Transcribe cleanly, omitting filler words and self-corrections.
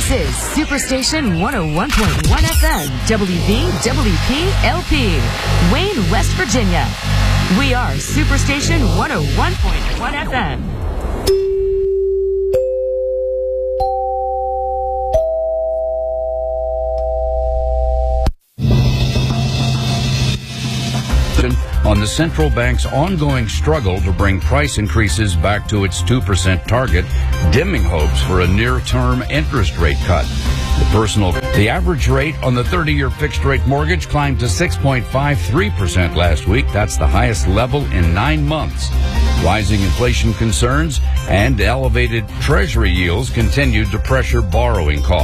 This is Superstation 101.1 FM, WVWP LP, Wayne, West Virginia. We are Superstation 101.1 FM. On the central bank's ongoing struggle to bring price increases back to its 2% target, dimming hopes for a near-term interest rate cut. The average rate on the 30-year fixed-rate mortgage climbed to 6.53% last week. That's the highest level in 9 months. Rising inflation concerns and elevated Treasury yields continued to pressure borrowing costs.